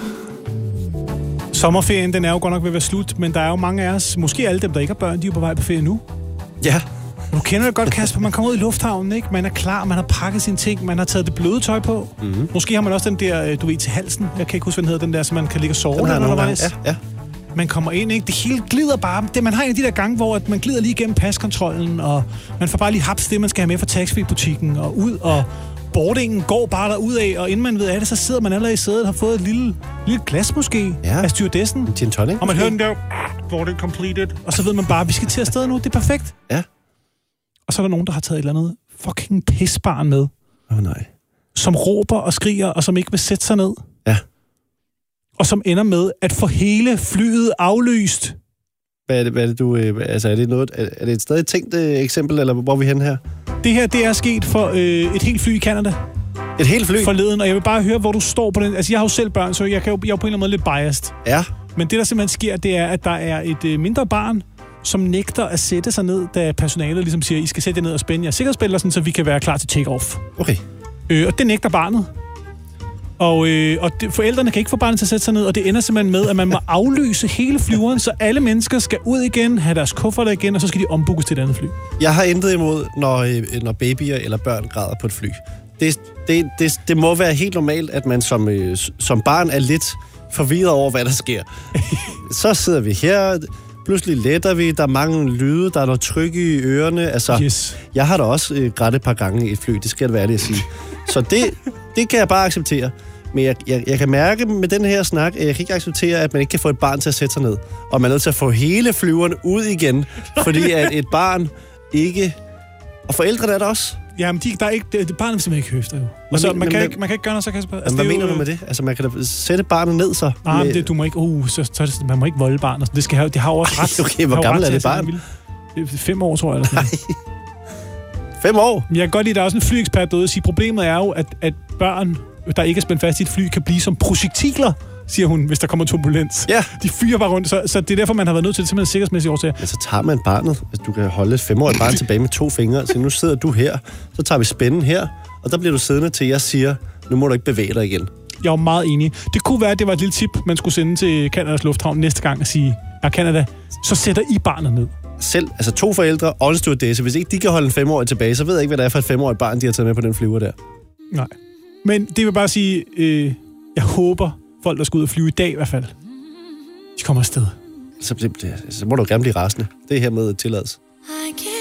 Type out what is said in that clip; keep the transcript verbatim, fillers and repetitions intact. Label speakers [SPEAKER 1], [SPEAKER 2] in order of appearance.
[SPEAKER 1] Sommerferien, den er jo godt nok ved at være slut, men der er jo mange af os, måske alle dem, der ikke har børn, de er jo på vej på ferie nu.
[SPEAKER 2] Ja.
[SPEAKER 1] Du kender det godt, Kasper. Man kommer ud i lufthavnen, ikke? Man er klar, man har pakket sine ting, man har taget det bløde tøj på. Mm-hmm. Måske har man også den der, du ved, til halsen. Jeg kan ikke huske, hvad den hedder, den der, så man kan ligge og sove der undervejs.
[SPEAKER 2] Ja, ja.
[SPEAKER 1] Man kommer ind, ikke? Det hele glider bare. Det, man har en af de der gange, hvor at man glider lige igennem paskontrollen, og man får bare lige haps det, man skal have med fra taxfree-butikken, og ud, og boardingen går bare derudad, og inden man ved af det, så sidder man allerede i sædet og har fået et lille, lille glas måske
[SPEAKER 2] ja.
[SPEAKER 1] af stewardessen.
[SPEAKER 2] En gin tonic.
[SPEAKER 1] Og man hører den der, boarding completed, og så ved man bare, vi skal til afsted nu, det er perfekt.
[SPEAKER 2] Ja.
[SPEAKER 1] Og så er der nogen, der har taget et eller andet fucking pisbarn med.
[SPEAKER 2] Åh oh, nej.
[SPEAKER 1] Som råber og skriger, og som ikke vil sætte sig ned.
[SPEAKER 2] Ja.
[SPEAKER 1] Og som ender med at få hele flyet aflyst.
[SPEAKER 2] Hvad er det, hvad er det du... Øh, altså, er det, noget, er, er det et stadig tænkt øh, eksempel, eller hvor er vi hen her?
[SPEAKER 1] Det her, det er sket for øh, et helt fly i Canada.
[SPEAKER 2] Et helt fly?
[SPEAKER 1] Forleden, og jeg vil bare høre, hvor du står på den. Altså, jeg har jo selv børn, så jeg, kan jo, jeg er jo på en eller anden måde lidt biased.
[SPEAKER 2] Ja.
[SPEAKER 1] Men det, der simpelthen sker, det er, at der er et øh, mindre barn, som nægter at sætte sig ned, da personalet ligesom siger, I skal sætte jer ned og spænde jeres sikkerhedsbælter, sådan, så vi kan være klar til take-off.
[SPEAKER 2] Okay.
[SPEAKER 1] Øh, og det nægter barnet. Og, øh, og det, forældrene kan ikke få barnet til at sætte sig ned, og det ender simpelthen med, at man må aflyse hele flyveren, så alle mennesker skal ud igen, have deres kufferter igen, og så skal de ombookes til et andet fly.
[SPEAKER 2] Jeg har intet imod, når, når babyer eller børn græder på et fly. Det, det, det, det må være helt normalt, at man som, øh, som barn er lidt forvirret over, hvad der sker. Så sidder vi her, pludselig letter vi, der er mange lyde, der er noget tryk i ørerne. Altså,
[SPEAKER 1] yes.
[SPEAKER 2] Jeg har da også øh, grædt et par gange i et fly, det skal det være det at sige. Så det, det kan jeg bare acceptere. Men jeg, jeg, jeg kan mærke med den her snak, at jeg kan ikke acceptere, at man ikke kan få et barn til at sætte sig ned. Og man er nødt til at få hele flyveren ud igen, fordi at et barn ikke... Og forældrene er der også.
[SPEAKER 1] Jamen, de, der er ikke, det, det barnet vil simpelthen ikke høfte jo. Og så, man, man, kan
[SPEAKER 2] men,
[SPEAKER 1] ikke, man kan ikke gøre noget, så Kasper.
[SPEAKER 2] Altså, hvad mener jo, du med det? Altså, man kan da sætte barnet ned, så...
[SPEAKER 1] Nej, med... det, du må ikke... Uh, så, så det, man må ikke volde barnet. Det, skal have, det har også ret...
[SPEAKER 2] Ej, okay, hvor gammel er det barn?
[SPEAKER 1] Det er fem år, tror jeg. Eller sådan.
[SPEAKER 2] Fem år?
[SPEAKER 1] Jeg kan godt lide, at der er også en flyekspert derude, og sige, problemet er jo, at, at børn, der ikke er spændt fast i et fly, kan blive som projektiler, siger hun, hvis der kommer turbulens.
[SPEAKER 2] Ja.
[SPEAKER 1] De fyrer bare rundt, så, så det er derfor, man har været nødt til det simpelthen sikkerhedsmæssige årsager.
[SPEAKER 2] Men så tager man barnet, hvis du kan holde et femårigt barn tilbage med to fingre, så nu sidder du her, så tager vi spænden her, og der bliver du siddende til, jeg siger, nu må du ikke bevæge dig igen.
[SPEAKER 1] Jeg er meget enig. Det kunne være, at det var et lille tip, man skulle sende til Canadas lufthavn næste gang og sige, ja, Canada, så sætter I barnet ned.
[SPEAKER 2] Selv, altså to forældre og en stewardesse, hvis ikke de kan holde en femårig tilbage, så ved jeg ikke, hvad det er for et femårigt barn, de har taget med på den flyver der.
[SPEAKER 1] Nej. Men det vil bare sige, øh, jeg håber, folk, der skal ud og flyve i dag i hvert fald, de kommer afsted.
[SPEAKER 2] Så, så må du gerne blive rasende. Det her med tilladelse.